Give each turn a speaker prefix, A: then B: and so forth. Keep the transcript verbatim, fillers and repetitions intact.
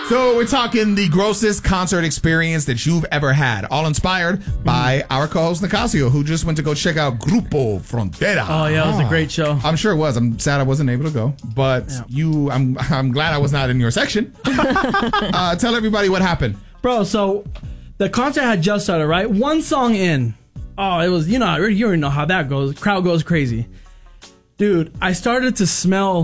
A: So we're talking the grossest concert experience that you've ever had, all inspired by our co-host Nicasio, who just went to go check out Grupo Frontera.
B: Oh yeah, it was a great show.
A: I'm sure it was. I'm sad I wasn't able to go, but yeah. you, I'm, I'm glad I was not in your section. uh, tell everybody what happened,
B: bro. So the concert had just started, right? One song in, oh, it was, you know, you already know how that goes. Crowd goes crazy, dude. I started to smell